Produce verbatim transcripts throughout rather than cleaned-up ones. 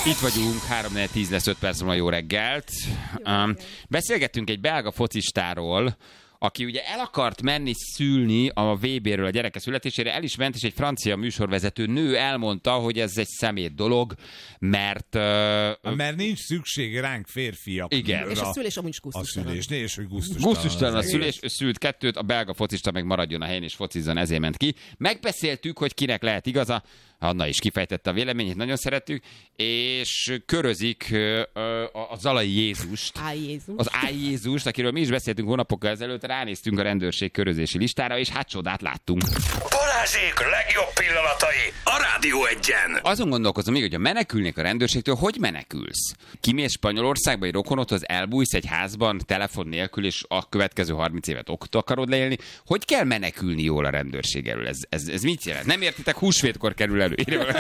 Itt vagyunk, három négy tíz lesz, öt perc múlva, jó reggelt. Um, beszélgettünk egy belga focistáról, aki ugye el akart menni szülni a vé béről a gyereke születésére, el is ment, és egy francia műsorvezető nő elmondta, hogy ez egy szemét dolog, mert... Uh, mert nincs szükség ránk férfiak. Igen. És a szülés amúgy is gusztustalan. A szülés, né, és hogy gusztustalan. Gusztustalan a szülés, szült kettőt, a belga focista meg maradjon a helyén és focizzon, ezért ment ki. Megbeszéltük, hogy kinek lehet igaza, Anna is kifejtette a véleményét, nagyon szerettük, és körözik uh, a Zalai Jézust. Áj Jézus. Az Áj Jézust, akiről mi is beszéltünk hónapokkal ezelőtt, ránéztünk a rendőrség körözési listára, és hát csodát láttunk. Balázsék legjobb pillanatai a Rádió Egyen. Azon gondolkozom még, hogy ha menekülnék a rendőrségtől, hogy menekülsz? Kimész Spanyolországba, egy rokonodhoz elbújsz egy házban, telefon nélkül, és a következő harminc évet ott akarod leélni. Hogy kell menekülni jól a rendőrség elől? Ez, ez, ez mit jelent? Nem értitek, húsvétkor kerül elő.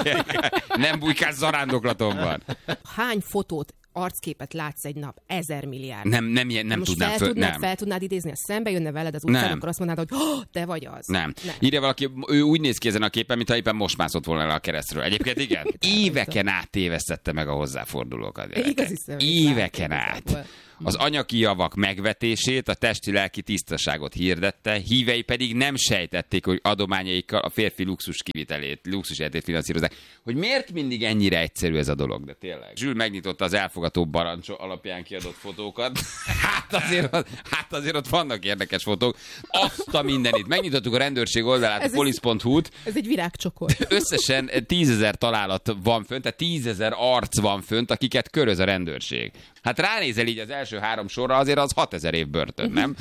Nem bujkálsz zarándoklatomban. Hány fotót, arcképet látsz egy nap? Ezer milliárd. Nem, nem, nem, nem most tudnám. Fel, Föl, tudnád, nem. fel tudnád idézni, ha szembe jönne veled az utcán, Nem. akkor azt mondanád, hogy oh, te vagy az. Nem. nem. Írja valaki, ő úgy néz ki ezen a képen, mintha éppen most mászott volna le a keresztről. Egyébként igen. Éveken át tévesztette meg a hozzáfordulókat. Igazi személy. Éveken át. Az anyagi javak megvetését, a testi-lelki tisztaságot hirdette, hívei pedig nem sejtették, hogy adományaikkal a férfi luxus kivitelét, luxus életét finanszírozzák. Hogy miért mindig ennyire egyszerű ez a dolog, de tényleg. Zsül megnyitotta az elfogató barancs alapján kiadott fotókat. Hát azért, hát azért ott vannak érdekes fotók. Azt a mindenit. Megnyitottuk a rendőrség oldalát, a police pont hu-t. Ez egy virágcsokor. Összesen tízezer találat van fönt, tehát tízezer arc van fönt, akiket köröz a rendőrség. Hát ránézel így az első három sorra, azért az hatezer év börtön, nem?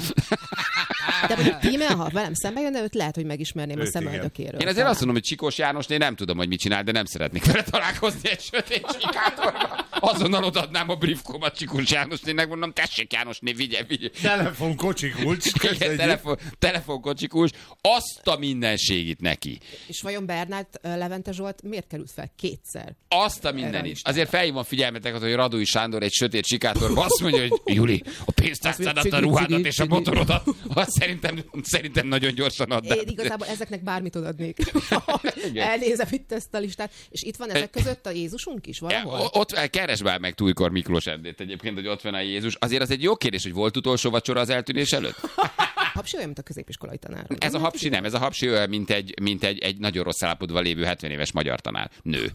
De mondjuk Tímea, ha velem szembe jönne, őt lehet, hogy megismerném őt a szemöldökéről. Én azért azt mondom, hogy Csikós Jánosné nem tudom, hogy mit csinál, de nem szeretnék vele találkozni egy sötét sikátorban. Azonnal odaadnám a briefkomat Csikós Jánosnének, mondom, tessék Jánosné, vigye, vigye. Telefonkocsikulcs. Telefon, telefonkocsikulcs. Azt a mindenségit neki. És vajon Bernát Levente Zsolt miért került fel kétszer? Azt a mindenit. Azért felhívom figyelmeteket, hogy Radói Sándor egy sötét sikátorban azt mondja, hogy Juli, a pénztárcádat, a ruhádat és a motorodat, azt szerintem, szerintem nagyon gyorsan add át. Én igazából ezeknek bármit odadnék. Elnézem itt ezt a listát. És itt van ezek között a Jézusunk is valahol? Ja, ott keresd már meg Tújkor Miklós Erdét egyébként, hogy ott van a Jézus. Azért az egy jó kérdés, hogy volt utolsó vacsora az eltűnés előtt? Hapsi olyan, mint a középiskolai tanár. Ez a hapsi nem, ez a hapsi olyan, mint egy, mint egy, egy nagyon rossz állapotban lévő hetven éves magyar tanár. Nő.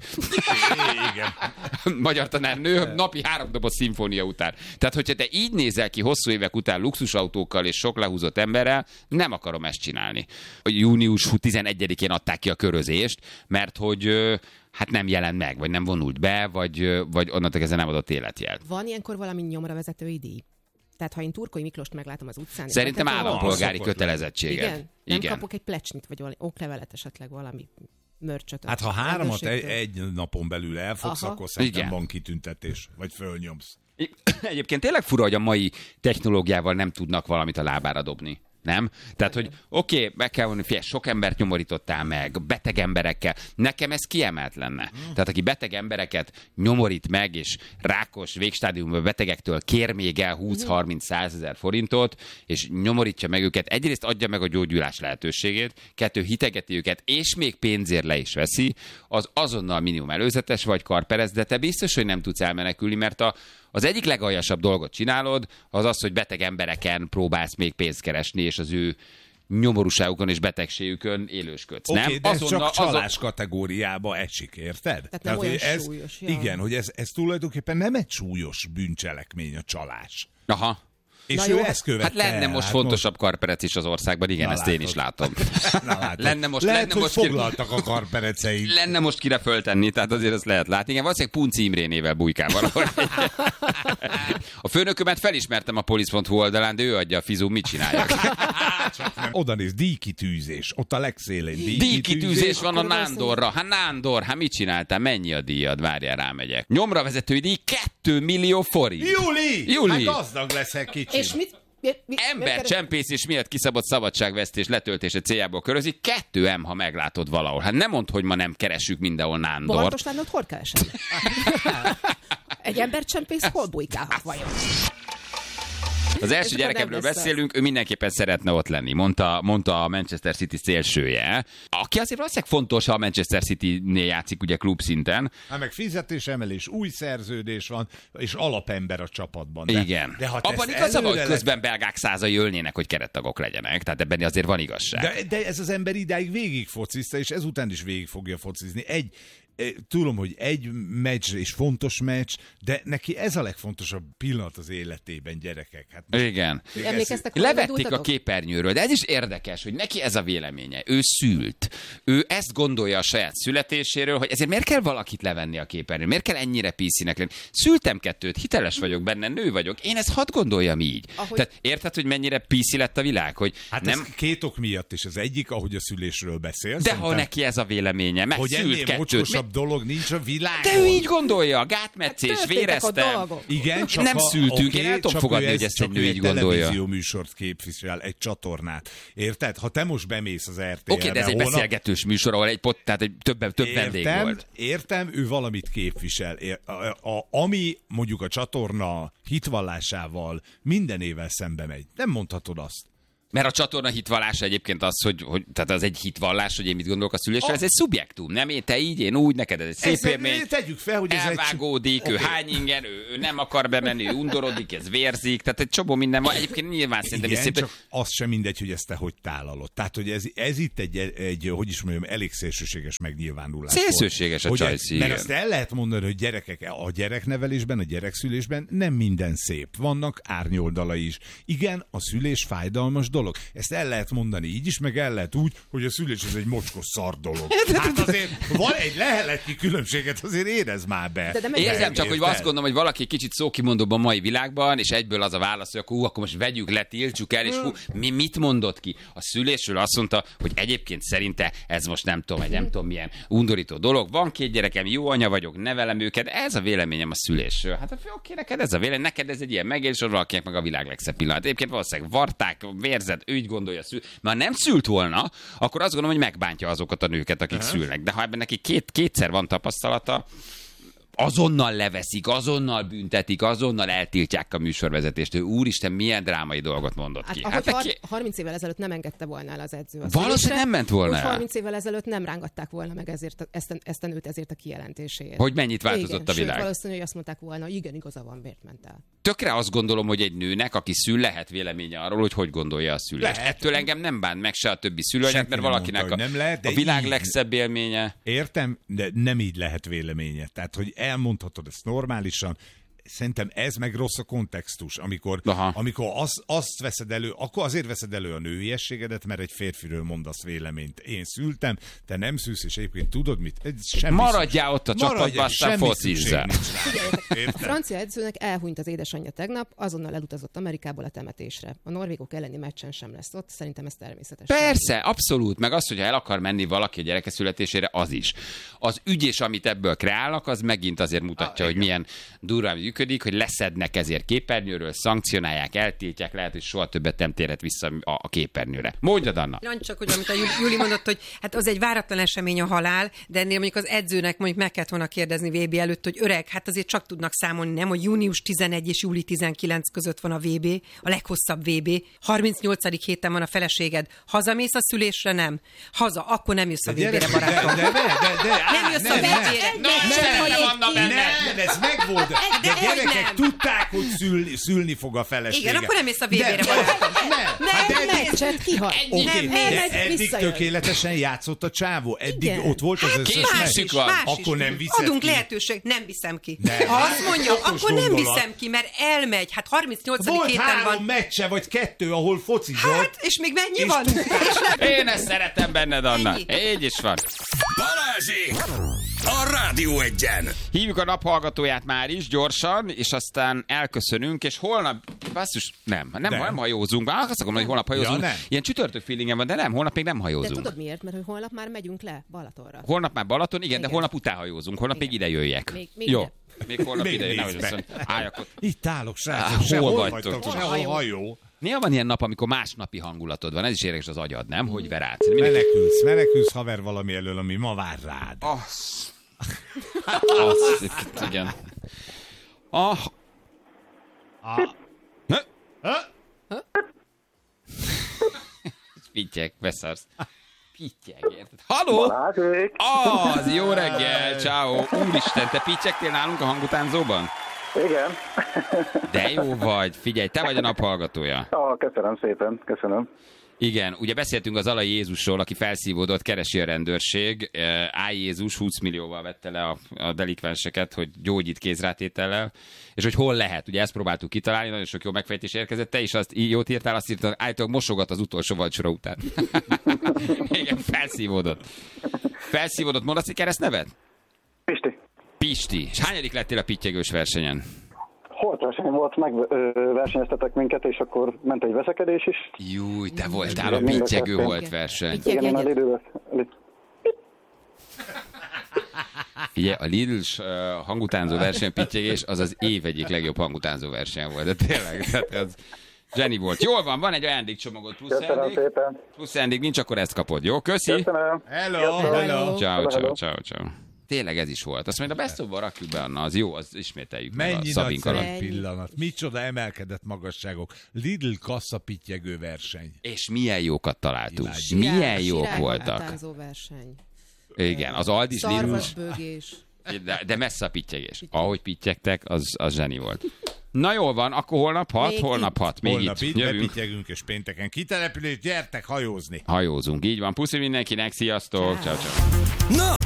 Igen. Magyar tanár nő, napi három doboz szimfónia után. Tehát, hogyha te így nézel ki hosszú évek után luxusautókkal és sok lehúzott emberrel, nem akarom ezt csinálni. június tizenegyedikén adták ki a körözést, mert hogy hát nem jelent meg, vagy nem vonult be, vagy, vagy onnantól kezdve nem adott életjelt. Van ilyenkor valami nyomra vezetői díj? Tehát, ha én Turkói Miklóst meglátom az utcán... Szerintem állampolgári van, kötelezettsége. Igen? Nem Igen. kapok egy plecsnit, vagy valami oklevelet esetleg, valami mörcsöt. Hát ha háromat egy, egy napon belül elfogsz, Aha. akkor szerintem Igen. van kitüntetés, vagy fölnyomsz. Egyébként tényleg fura, hogy a mai technológiával nem tudnak valamit a lábára dobni. Nem? Tehát, hogy oké, okay, meg kell mondani, figyelj, sok embert nyomorítottál meg, beteg emberekkel. Nekem ez kiemelt lenne. Mm. Tehát, aki beteg embereket nyomorít meg, és rákos végstádiumban betegektől kér még el húsz-harminc-százezer forintot, és nyomorítja meg őket, egyrészt adja meg a gyógyulás lehetőségét, kettő hitegeti őket, és még pénzért le is veszi, az azonnal minimum előzetes vagy karperez, de te biztos, hogy nem tudsz elmenekülni, mert a Az egyik legaljasabb dolgot csinálod, az az, hogy beteg embereken próbálsz még pénzt keresni, és az ő nyomorúságukon és betegségükön élősködsz. Oké, nem? okay, de ez Azonnal, csak csalás azon... kategóriába esik, érted? Tehát nem olyan hogy ez, súlyos. Ja. Igen, hogy ez, ez tulajdonképpen nem egy súlyos bűncselekmény a csalás. Aha. És Na ő jó, ezt követte Hát lenne el. most Hát fontosabb karperec is az országban, igen, Na, ezt én is látom. Na, látod. lenne most, lehet, lenne hogy most foglaltak a karpereceink. Lenne most kire föltenni, tehát azért ezt lehet látni. Igen, valószínűleg Punci Imrénével bujkál valahol. A főnökömet felismertem a police pont hu oldalán, de ő adja a fizú, mit csináljak. Oda néz, díjkitűzés. Ott a legszélén díjkitűzés. Díjkitűzés van a Akkor Nándorra. Hát Nándor, hát mit csináltál? Mennyi a díjad? Várjál, rámegyek. Nyomra vezetői díj kettő millió forint. Júli! Júli! Hát gazdag leszek kicsit. És mit? Mi, mi, Embercsempészés miatt kiszabott szabadságvesztés letöltése céljából körözik, kettő M, ha meglátod valahol. Hát nem mondd, hogy ma nem keresünk mindenhol Nándort. Bartos Nándort hol keresem? Egy embercsempész hol bujkálhat vajon? Az első gyerekemről beszélünk, ő mindenképpen szeretne ott lenni, mondta, mondta a Manchester City szélsője, aki azért valószínűleg fontos, ha a Manchester City-nél játszik ugye klubszinten. Hát meg fizetésemelés, új szerződés van, és alapember a csapatban. De, igen. De ha abban igaza van, hogy közben belgák százai ölnének, hogy kerettagok legyenek. Tehát ebben azért van igazság. De, de ez az ember idáig végig focizta, és ezután is végig fogja focizni. Egy, tudom, hogy egy meccs és fontos meccs, de neki ez a legfontosabb pillanat az életében, gyerekek. Hát igen. Emlékeztek, levették a képernyőről, de ez is érdekes, hogy neki ez a véleménye. Ő szült. Ő ezt gondolja a saját születéséről, hogy ezért miért kell valakit levenni a képernyőről? Miért kell ennyire píszinek lenni? Szültem kettőt, hiteles vagyok benne, nő vagyok. Én ezt hadd gondoljam így. Ahogy... Tehát érted, hogy mennyire píszi lett a világ? Hogy hát nem... ez két ok miatt is. Az egyik, ahogy a szülésről beszélsz. De ha neki ez a véleménye, meg hogy szült kettőt. dolog nincs a világon. De ő így gondolja, gátmetszés, hát véreztem. Igen, csak nem a, szültünk, okay, én el tudom fogadni, hogy ezt egy nő így gondolja. televízió műsort képvisel, egy csatornát. Érted? Ha te most bemész az er té el-be... Oké, okay, de ez egy holnap... beszélgetős műsor, ahol egy pot, tehát egy több, több értem, vendég volt. Értem, ő valamit képvisel. A, a, a, ami mondjuk a csatorna hitvallásával mindenével szembe megy. Nem mondhatod azt. Mert a csatorna hitvallása egyébként az, hogy, hogy tehát az egy hitvallás, hogy én mit gondolok a szülésről, a... ez egy szubjektum, nem? Én te így, én úgy, neked ez egy szép ez élmény. Tegyük fel, hogy ez elvágódik, egy... ő okay. hány ingen, ő, ő nem akar bemenni, ő undorodik, ez vérzik, tehát egy csomó minden van. Egyébként nyilván szerintem igen, szép. Csak az sem mindegy, hogy ezt te hogy tálalod. Tehát, hogy ez, ez itt egy, egy, hogy is mondjam, elég szélsőséges megnyilvánulás. Szélsőséges a csajci. Mert azt el lehet mondani, hogy gyerekek, a gyereknevelésben, a gyerekszülésben nem minden szép. Vannak árnyoldalai is. Igen, a szülés fájdalmas dolog. Ezt el lehet mondani így is, meg el lehet úgy, hogy a szülés ez egy mocskos szar dolog. Hát azért van egy leheletnyi különbséget, azért érez már be. De de érzem csak, hogy azt gondolom, hogy valaki kicsit szókimondóbb a mai világban, és egyből az a válasz, hogy hú, akkor most vegyük le, tiltsuk el, és hú, mi mit mondott ki? A szülésről azt mondta, hogy egyébként szerinte ez most nem tudom, egy nem tudom milyen undorító dolog. Van két gyerekem, jó anya vagyok, nevelem őket, ez a véleményem a szülésről. Hát oké, neked ez a vélemény, neked ez egy ilyen megélés, valakinek meg a világ legszebb pillanat. Egyébként valószínűleg varták, vérzed, ő így gondolja, szül. Mert ha nem szült volna, akkor azt gondolom, hogy megbántja azokat a nőket, akik uh-huh. szülnek. De ha ebben neki két, kétszer van tapasztalata, azonnal leveszik, azonnal büntetik, azonnal eltiltják a műsorvezetést. Ő úristen, milyen drámai dolgot mondott hát, ki. Hát, hát neki... harminc évvel ezelőtt nem engedte volna el az edző. Az valószínűleg nem ment volna el. harminc évvel ezelőtt nem rángatták volna meg ezért, ezt, a, ezt a nőt ezért a kijelentéséért. Hogy mennyit változott igen, a világ? Sőt, valószínű, hogy azt mondták volna, igen, igaza van, miért ment el. Tökre azt gondolom, hogy egy nőnek, aki szül, lehet véleménye arról, hogy hogy gondolja a szülést. Lehet. Ettől engem nem bánt meg se a többi szülőanyag, mert valakinek mondta, a, nem lehet, a világ így... legszebb élménye. Értem, de nem így lehet véleménye. Tehát, hogy elmondhatod ezt normálisan, szerintem ez meg rossz a kontextus, amikor, amikor az, azt veszed elő, akkor azért veszed elő a nőiességedet, mert egy férfiről mondasz véleményt. Én szültem, te nem szülsz, és egyébként tudod mit? Maradjál ott a csapatban, aztán focizzál. A francia edzőnek elhunyt az édesanyja tegnap, azonnal elutazott Amerikából a temetésre. A norvégok elleni meccsen sem lesz ott, szerintem ez természetes. Persze, abszolút, meg az, hogyha el akar menni valaki a gyereke születésére, az is. Az ügyés, amit ebből kreálnak, az megint azért mutatja, ah, hogy milyen durván működik, hogy leszednek ezért képernyőről, szankcionálják, eltiltják, lehet, hogy soha többet nem térhet vissza a, a képernyőre. Mondjad, Anna! Nem csak, hogy amit a Júli mondott, hogy hát az egy váratlan esemény a halál, de ennél mondjuk az edzőnek mondjuk meg kellett volna kérdezni vé bé előtt, hogy öreg, hát azért csak tudnak számolni, nem, hogy június tizenegy és júli tizenkilenc között van a vé bé, a leghosszabb vé bé, harmincnyolcadik héten van a feleséged. Hazamész a szülésre? Nem. Haza, akkor nem jössz a vé bére, barátom. De, de, de, de, nem jössz a vé bére. Nem, ez megvolt. De gyerekek tudták, hogy szül, szülni fog a felesége. Igen, akkor nem jössz a vé bére, barátom. Nem, nem, meccset kihagy. Eddig tökéletesen játszott a csávó. Eddig ott volt az összes meccs. Akkor nem viszed Adunk lehetőség, nem viszem ki. Ha azt mondja, akkor nem viszem ki, mert elmegy. Hát harmincnyolcadik héten van. Volt három meccse, vagy kettő, ahol focizott. Hát, és még mennyi van? Én ezt szeretem benned, Anna. Így is van. Balázsék! A Rádió Egyen! Hívjuk a naphallgatóját már is, gyorsan, és aztán elköszönünk, és holnap, basszus, nem, nem, nem hajózunk. Bár azt akarom, hogy holnap hajózunk. Ja, ilyen csütörtök feelingem van, de nem, holnap még nem hajózunk. De tudod miért? Mert hogy holnap már megyünk le Balatonra. Holnap már Balaton, igen, igen. De holnap után hajózunk. Holnap igen. Még ide jöjjek. Még, még jó. Ide. Még holnap ide jöjjek. Nehogy azt mondja, álljak ott. Itt állok, srácok, sehol vagytok, sehol hajó. Néha van ilyen nap, amikor másnapi hangulatod van. Ez is érdekes az agyad, nem? Hogy ver át. Menekülsz, menekülsz haver valami elől, ami ma vár rád. Az. Az, igen. Ah. Ah. Pittyeg, beszarsz. Pittyeg, érted? Haló? Balázsék! Az, jó reggel, ciao. Úristen, te pittyegtél nálunk a hangutánzóban? Igen. De jó vagy, figyelj, te vagy a nap hallgatója. Ah, köszönöm szépen, köszönöm. Igen, ugye beszéltünk az Alai Jézusról, aki felszívódott, keresi a rendőrség. Áj Jézus húsz millióval vette le a, a delikvenseket, hogy gyógyít kézrátétellel, és hogy hol lehet. Ugye ezt próbáltuk kitalálni, nagyon sok jó megfejtés érkezett. Te is azt jót írtál, azt írtad, állítólag mosogat az utolsó vacsora után. Igen, felszívódott. Felszívódott, mondasz egy keresztnevet? Pisti. Pisti. És hányadik lettél a pittyegős versenyen? Holt verseny volt, megversenyeztetek minket, és akkor ment egy veszekedés is. Júj, te voltál a Igen, mind a pittyegő kettő. holt verseny. Pittyeg Igen, én az egyet. időben... Figyelj, a Lidl-s uh, hangutánzó verseny pittyegés az az év egyik legjobb hangutánzó verseny volt, de tényleg, tehát az zseni volt. Jól van, van egy ajándékcsomagod, plusz Köszönöm ajándék. szépen. Plusz ajándék nincs, akkor ezt kapod, jó? Köszi! Köszönöm. Hello, hello. Ciao, Hello, ciao, hello. ciao, ciao. Tényleg ez is volt. Azt majd a Best of-ba rakjuk be, Anna, az jó, az ismételjük meg a Mennyi Szabink nagyszerű alatt. pillanat. Micsoda emelkedett magasságok. Lidl kassa pittyegő verseny. És milyen jókat találtunk. Imádjuk. Milyen jók Sirály voltak. hangutánzó verseny. Igen, az Aldis Lidl, Szarvasbőgés. de, de messze a pittyegés. Ahogy pittyegtek, az, az zseni volt. Na jól van, akkor holnap hat, Még holnap itt. hat. Még Holnap itt. itt Jövünk. bepittyegünk, és pénteken kitelepülés, gyertek hajózni. Hajózunk. Így van. Puszi mindenkinek, sziasztok. Ciao, ciao. Na,